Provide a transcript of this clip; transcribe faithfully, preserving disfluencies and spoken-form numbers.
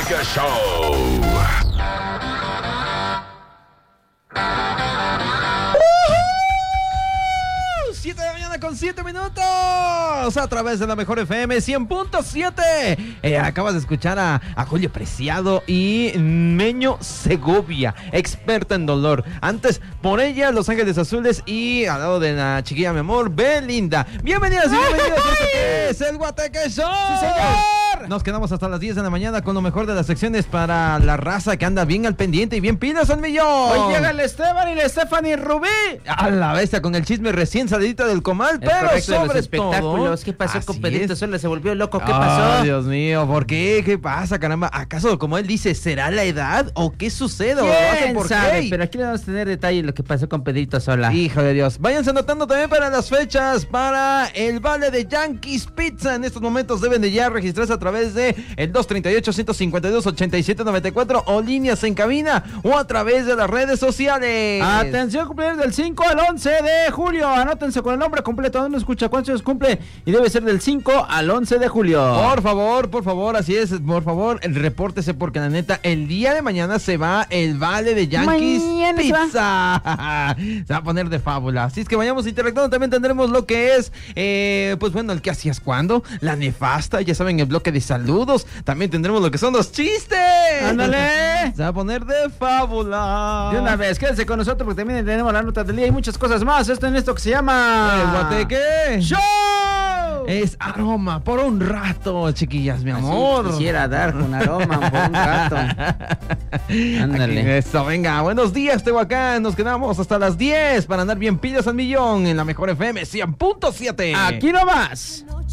Guateque Show. siete de la mañana con siete minutos a través de la mejor F M cien punto siete. Eh, acabas de escuchar a, a Julio Preciado y Meño Segovia, experta en dolor. Antes, por ella, Los Ángeles Azules y al lado de la chiquilla, mi amor, Belinda. Bienvenidas y bienvenidos a esto que es el Guateque Show. ¡Sí, señor! Nos quedamos hasta las diez de la mañana con lo mejor de las secciones para la raza que anda bien al pendiente y bien pilas al millón. Hoy llega el Esteban y la Stephanie Rubí. A la bestia con el chisme recién salidito del comal, Es pero correcto, de los sobre espectáculos. todo, ¿Qué pasó con así Pedrito es. Sola? Se volvió loco. ¿Qué Ay, pasó? Dios mío, ¿por qué? ¿Qué pasa, caramba? ¿Acaso, como él dice, será la edad o qué sucede? ¿O lo hace ¿Quién por sabe? qué? Pero aquí le vamos a tener detalle de lo que pasó con Pedrito Sola. Hijo de Dios. Váyanse anotando también para las fechas para el vale de Yankees Pizza. En estos momentos deben de ya registrarse a través de el dos treinta y ocho, ciento cincuenta y dos, ochenta y siete noventa y cuatro o líneas en cabina o a través de las redes sociales. Atención, cumpleaños del cinco al once de julio. Anótense con el nombre completo. ¿Dónde escucha cuántos años cumple? Y debe ser del cinco al once de julio. Por favor, por favor, así es, por favor, repórtese porque la neta, el día de mañana se va el vale de Yankees Mañana se va. Pizza. Se va a poner de fábula. Así es que vayamos interactuando, también tendremos lo que es, eh, pues bueno, el que hacías cuando, la nefasta, ya saben, el bloque de saludos. También tendremos lo que son los chistes. ¡Ándale! Se va a poner de fábula. De una vez, quédense con nosotros porque también tenemos la nota del día y muchas cosas más. Esto en esto que se llama... El Guateque ¡Show! Es aroma por un rato, chiquillas, mi Así amor. quisiera dar con aroma por un rato. Ándale. Aquí, eso, venga, buenos días, Tehuacán. Nos quedamos hasta las diez para andar bien pilas al millón en la mejor F M cien punto siete. Aquí nomás.